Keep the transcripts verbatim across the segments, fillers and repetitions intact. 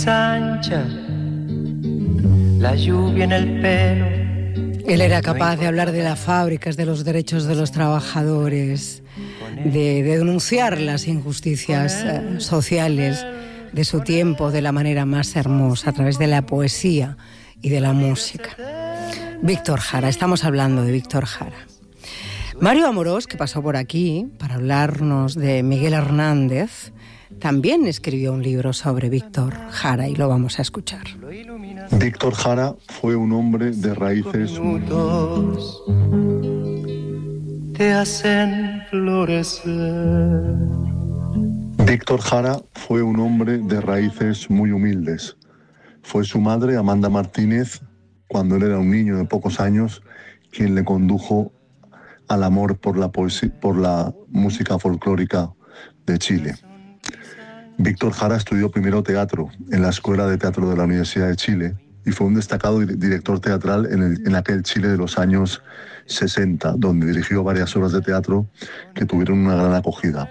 ensancha, la lluvia en el pelo. Él era capaz de hablar de las fábricas, de los derechos de los trabajadores, de, de denunciar las injusticias eh, sociales de su tiempo de la manera más hermosa, a través de la poesía y de la música. Víctor Jara, estamos hablando de Víctor Jara. Mario Amorós, que pasó por aquí para hablarnos de Miguel Hernández, también escribió un libro sobre Víctor Jara y lo vamos a escuchar. Víctor Jara fue un hombre de raíces Minutos te hacen florecer. Víctor Jara fue un hombre de raíces muy humildes. Fue su madre, Amanda Martínez, cuando él era un niño de pocos años, quien le condujo al amor por la poesía, por la música folclórica de Chile. Víctor Jara estudió primero teatro en la Escuela de Teatro de la Universidad de Chile y fue un destacado director teatral en, el, en aquel Chile de los años sesenta, donde dirigió varias obras de teatro que tuvieron una gran acogida.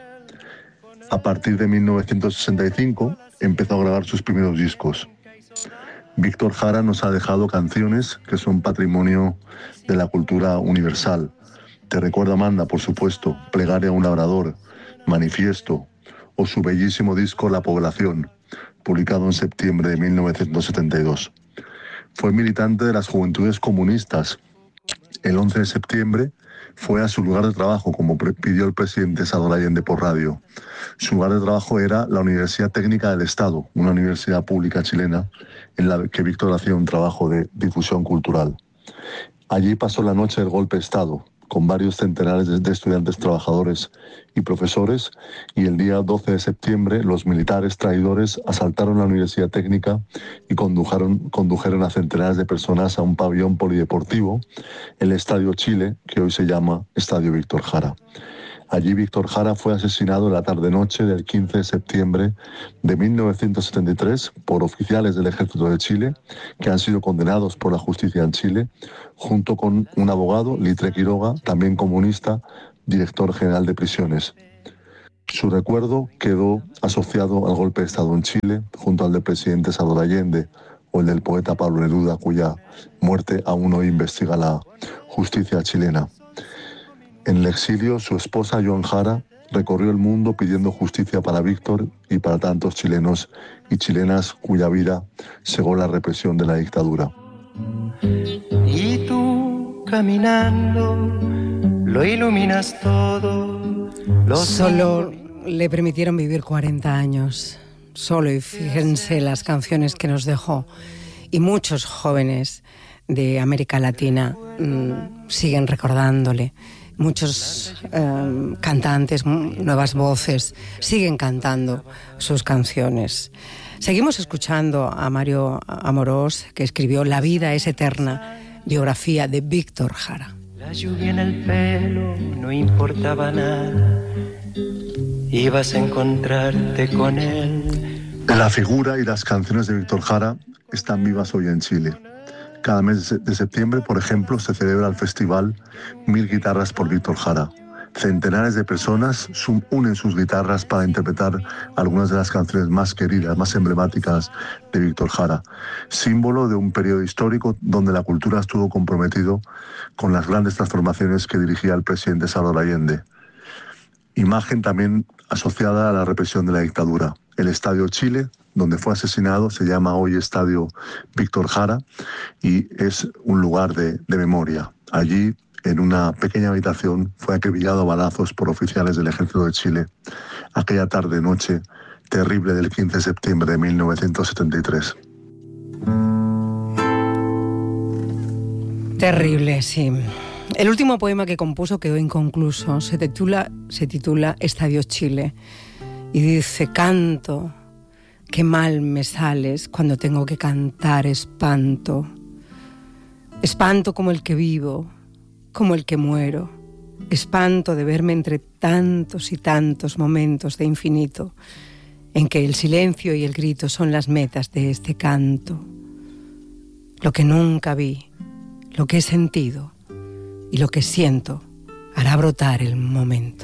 A partir de mil novecientos sesenta y cinco empezó a grabar sus primeros discos. Víctor Jara nos ha dejado canciones que son patrimonio de la cultura universal. Te recuerdo, Amanda, por supuesto, Plegaria a un labrador, Manifiesto, o su bellísimo disco La Población, publicado en septiembre de mil novecientos setenta y dos. Fue militante de las Juventudes Comunistas. El once de septiembre fue a su lugar de trabajo, como pidió el presidente Salvador Allende por radio. Su lugar de trabajo era la Universidad Técnica del Estado, una universidad pública chilena en la que Víctor hacía un trabajo de difusión cultural. Allí pasó la noche del golpe de Estado, con varios centenares de estudiantes, trabajadores y profesores, y el día doce de septiembre los militares traidores asaltaron la Universidad Técnica y condujeron, condujeron a centenares de personas a un pabellón polideportivo, el Estadio Chile, que hoy se llama Estadio Víctor Jara. Allí Víctor Jara fue asesinado en la tarde-noche del quince de septiembre de mil novecientos setenta y tres por oficiales del Ejército de Chile que han sido condenados por la justicia en Chile, junto con un abogado, Litre Quiroga, también comunista, director general de prisiones. Su recuerdo quedó asociado al golpe de Estado en Chile, junto al del presidente Salvador Allende o el del poeta Pablo Neruda, cuya muerte aún hoy investiga la justicia chilena. En el exilio, su esposa, Joan Jara, recorrió el mundo pidiendo justicia para Víctor y para tantos chilenos y chilenas cuya vida cegó la represión de la dictadura. Y tú, caminando, lo iluminas todo. Solo le permitieron vivir cuarenta años, solo, y fíjense las canciones que nos dejó. Y muchos jóvenes de América Latina mmm, siguen recordándole. Muchos eh, cantantes, nuevas voces, siguen cantando sus canciones. Seguimos escuchando a Mario Amorós, que escribió La vida es eterna, biografía de Víctor Jara. La lluvia en el pelo no importaba nada, ibas a encontrarte con él. La figura y las canciones de Víctor Jara están vivas hoy en Chile. Cada mes de septiembre, por ejemplo, se celebra el festival Mil Guitarras por Víctor Jara. Centenares de personas unen sus guitarras para interpretar algunas de las canciones más queridas, más emblemáticas de Víctor Jara, símbolo de un periodo histórico donde la cultura estuvo comprometido con las grandes transformaciones que dirigía el presidente Salvador Allende. Imagen también asociada a la represión de la dictadura. El Estadio Chile, donde fue asesinado, se llama hoy Estadio Víctor Jara y es un lugar de, de memoria. Allí, en una pequeña habitación, fue acribillado a balazos por oficiales del Ejército de Chile aquella tarde-noche terrible del quince de septiembre de mil novecientos setenta y tres. Terrible, sí. El último poema que compuso quedó inconcluso. Se titula, se titula Estadio Chile y dice: canto, qué mal me sales cuando tengo que cantar espanto. Espanto como el que vivo, como el que muero. Espanto de verme entre tantos y tantos momentos de infinito, en que el silencio y el grito son las metas de este canto. Lo que nunca vi, lo que he sentido y lo que siento hará brotar el momento.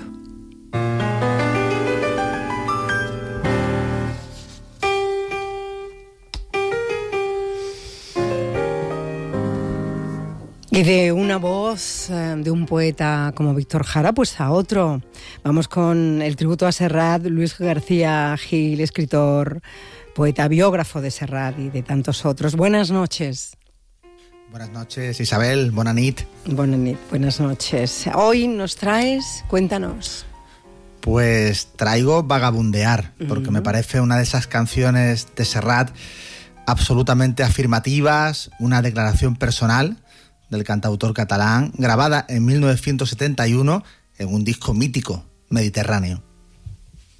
Y de una voz eh, de un poeta como Víctor Jara, pues a otro. Vamos con el tributo a Serrat, Luis García Gil, escritor, poeta, biógrafo de Serrat y de tantos otros. Buenas noches. Buenas noches, Isabel. Bona nit. Bona nit, buenas noches. Hoy nos traes, cuéntanos. Pues traigo Vagabundear, porque uh-huh. me parece una de esas canciones de Serrat absolutamente afirmativas, una declaración personal del cantautor catalán, grabada en mil novecientos setenta y uno en un disco mítico, Mediterráneo.